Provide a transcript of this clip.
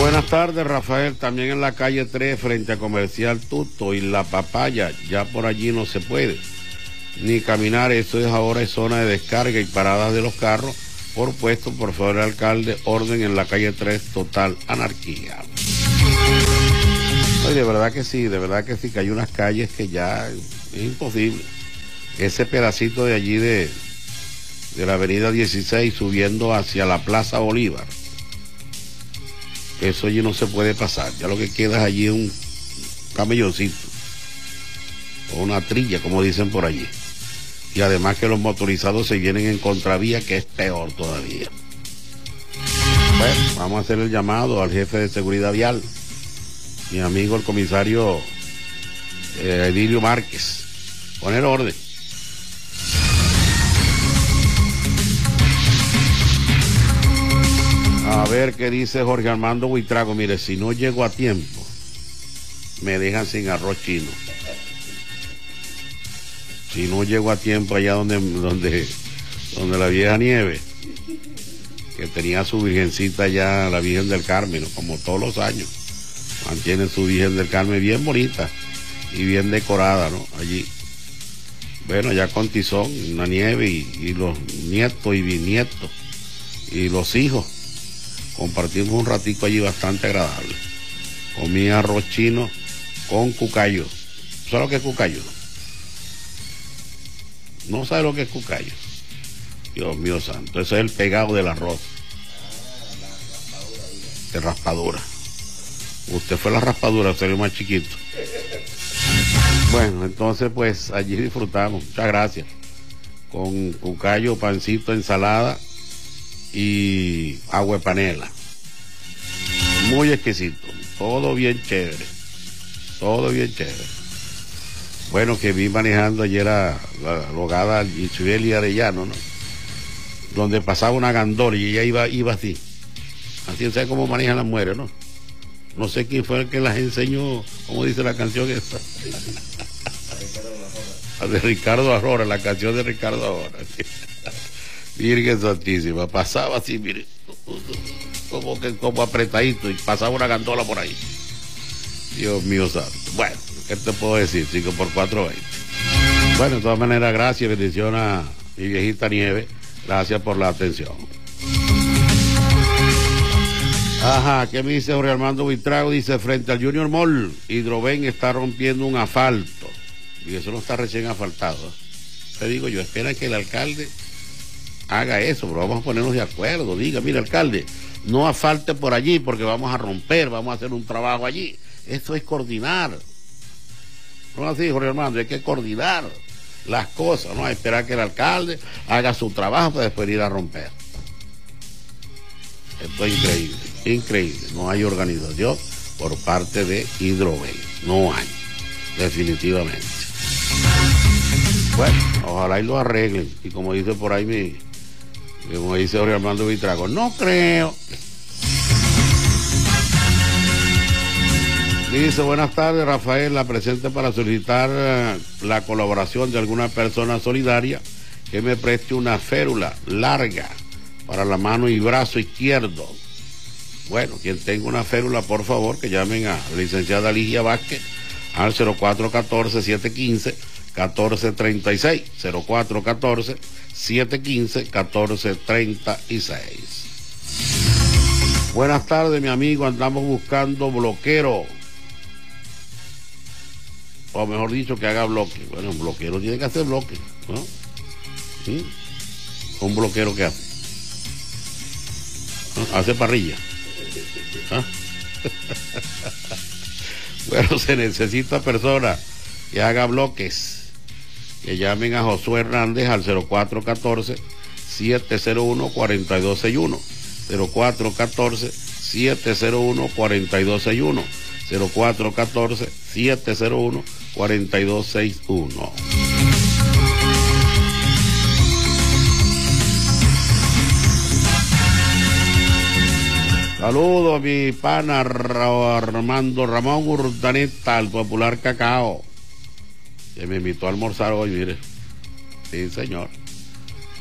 Buenas tardes, Rafael. También en la calle 3, frente a Comercial Tuto y La Papaya, ya por allí no se puede ni caminar. Eso es ahora es zona de descarga y paradas de los carros. Por puesto, por favor, alcalde, orden en la calle 3, total anarquía. Oye, de verdad que sí, que hay unas calles que ya es imposible. Ese pedacito de allí de la avenida 16 subiendo hacia la Plaza Bolívar. Eso allí no se puede pasar. Ya lo que queda es allí un camelloncito o una trilla, como dicen por allí. Y además que los motorizados se vienen en contravía, que es peor todavía. Bueno, vamos a hacer el llamado al jefe de seguridad vial, mi amigo el comisario Edilio Márquez. Poner orden. A ver qué dice Jorge Armando Buitrago. Mire, si no llego a tiempo, me dejan sin arroz chino. Si no llego a tiempo allá donde la vieja Nieve, que tenía su virgencita allá, la Virgen del Carmen, ¿no? Como todos los años, mantiene su Virgen del Carmen bien bonita y bien decorada, ¿no? Allí. Bueno, ya con Tizón, la Nieve y los nietos y bisnietos y los hijos. Compartimos un ratico allí bastante agradable. Comí arroz chino con cucayo. ¿Sabes lo que es cucayo? No sabe lo que es cucayo. Dios mío santo, ese es el pegado del arroz. De raspadura. Usted fue la raspadura, usted es más chiquito. Bueno, entonces pues allí disfrutamos. Muchas gracias. Con cucayo, pancito, ensalada y agua de panela. Muy exquisito. Todo bien chévere. Todo bien chévere. Bueno, que vi manejando ayer la abogada Isabel Arellano, ¿no? Donde pasaba una gandola y ella iba así. Así, ¿sabe cómo manejan las mujeres, no? No sé quién fue el que las enseñó, ¿cómo dice la canción esta? De Ricardo Arjona, la canción de Ricardo Arjona. Virgen Santísima, pasaba así, mire, como apretadito, y pasaba una gandola por ahí. Dios mío santo. Bueno, ¿qué te puedo decir? 5x4, 20. Bueno, de todas maneras, gracias, bendición a mi viejita Nieve. Gracias por la atención. Ajá, ¿qué me dice Jorge Armando Buitrago? Dice, frente al Junior Mall, Hidroven está rompiendo un asfalto. Y eso no está recién asfaltado. Te digo yo, espera que el alcalde haga eso, pero vamos a ponernos de acuerdo. Diga, mira, alcalde, no asfalte por allí porque vamos a romper, vamos a hacer un trabajo allí. Eso es coordinar. No así, Jorge Armando, hay que coordinar las cosas, no esperar que el alcalde haga su trabajo para después ir a romper. Esto es increíble, increíble. No hay organización por parte de Hidroven. No hay, definitivamente. Bueno, ojalá y lo arreglen. Y como dice por ahí como dice Jorge Armando Buitrago, no creo. Dice, buenas tardes, Rafael, la presente para solicitar la colaboración de alguna persona solidaria que me preste una férula larga para la mano y brazo izquierdo. Bueno, quien tenga una férula, por favor, que llamen a la licenciada Ligia Vázquez al 0414-715-1436, 0414-715-1436. Buenas tardes, mi amigo, andamos buscando bloquero. O mejor dicho, que haga bloque. Bueno, un bloquero tiene que hacer bloque, ¿no? ¿Sí? Un bloquero que hace. ¿No? Hace parrilla. ¿Ah? Bueno, se necesita personas que haga bloques. Que llamen a Josué Hernández al 0414-701-4261. 0414-701-4261. 0414-701-4261. Saludos a mi pana Armando Ramón Urdaneta, el popular Cacao, que me invitó a almorzar hoy, mire. Sí, señor.